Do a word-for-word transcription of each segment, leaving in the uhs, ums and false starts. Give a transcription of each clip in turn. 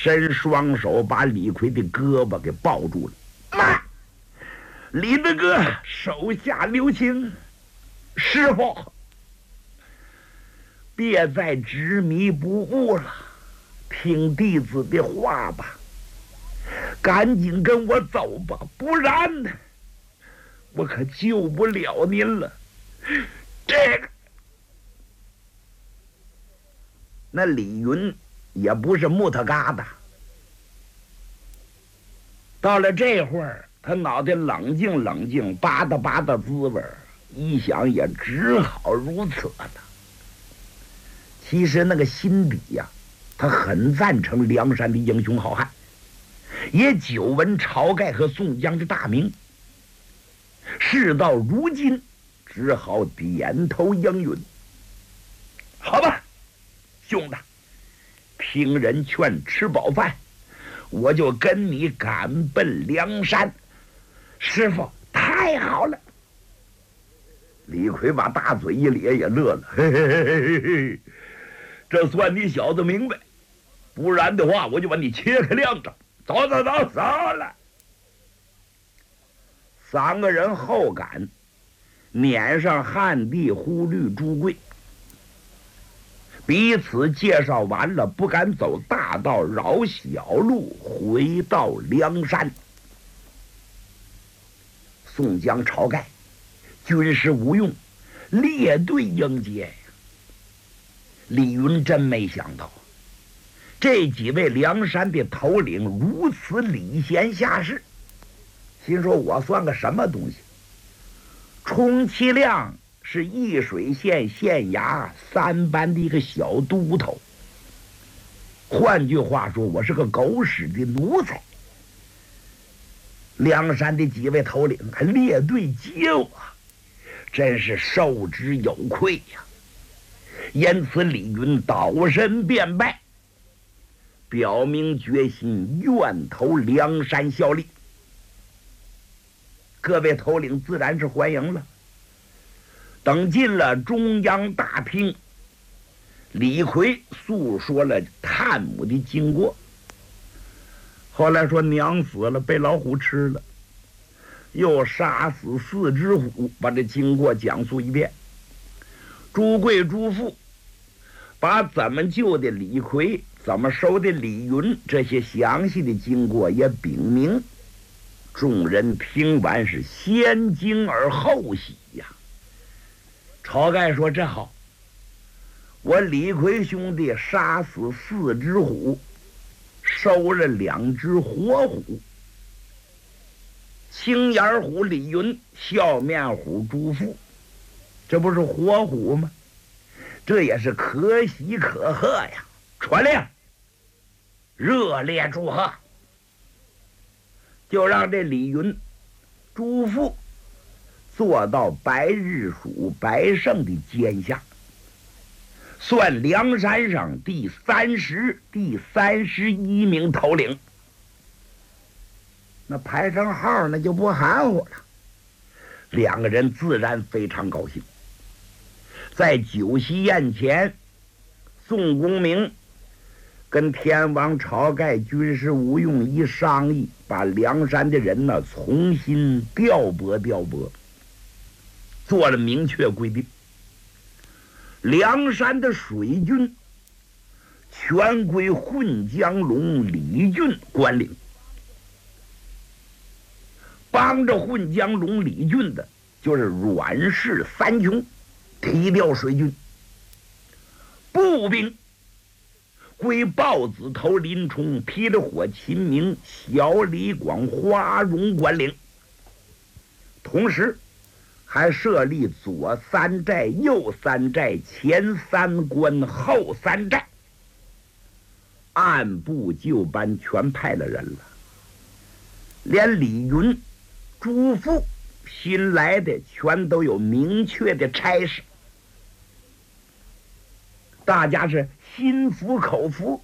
伸双手把李逵的胳膊给抱住了。妈，李大哥手下留情，师傅别再执迷不悟了，听弟子的话吧，赶紧跟我走吧，不然呢我可救不了您了。这个那李云也不是木头疙瘩，到了这会儿他脑袋冷静冷静，吧嗒吧嗒滋味，一想也只好如此了。其实那个心底呀、啊，他很赞成梁山的英雄好汉，也久闻晁盖和宋江的大名。事到如今，只好点头应允。好吧，兄弟，听人劝，吃饱饭，我就跟你赶奔梁山。师傅，太好了！李逵把大嘴一咧，也乐了，嘿嘿嘿嘿嘿，这算你小子明白，不然的话，我就把你切开两掌。走走走，走了。三个人后赶，撵上汉帝、忽律、朱贵，彼此介绍完了，不敢走大道，绕小路回到梁山。宋江、晁盖军师吴用列队迎接呀。李云真没想到，这几位梁山的头领如此礼贤下士，心说我算个什么东西？充其量是易水县县衙三班的一个小都头，换句话说，我是个狗屎的奴才。梁山的几位头领还列队接我，真是受之有愧呀。因此李云倒身便拜，表明决心愿投梁山效力。各位头领自然是欢迎了。等进了中央大厅，李逵诉说了探母的经过。后来说娘死了，被老虎吃了，又杀死四只虎，把这经过讲述一遍。朱贵、朱富把怎么救的李逵，怎么收的李云，这些详细的经过也禀明。众人听完是先惊而后喜呀。晁盖说：“这好，我李逵兄弟杀死四只虎，收了两只活虎。青眼虎李云，笑面虎朱富，这不是活虎吗？这也是可喜可贺呀！传令，热烈祝贺！就让这李云、朱富坐到白日鼠白胜的肩下，算梁山上第三十、第三十一名头领。那排上号，那就不含糊了。两个人自然非常高兴。在酒席宴前，宋公明跟天王晁盖、军师吴用一商议，把梁山的人呢重新调拨调拨，做了明确规定。梁山的水军全归混江龙李俊管领，帮着混江龙李俊的就是阮氏三雄，提调水军。步兵归豹子头林冲、霹雳火秦明、小李广、花荣管领，同时还设立左三寨、右三寨、前三关、后三寨，按部就班全派了人了。连李云、朱富新来的全都有明确的差事，大家是心服口服。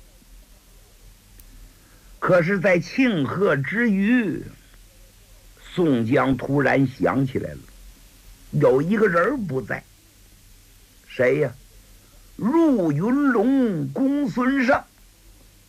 可是在庆贺之余，宋江突然想起来了，有一个人不在。谁呀？入云龙公孙胜。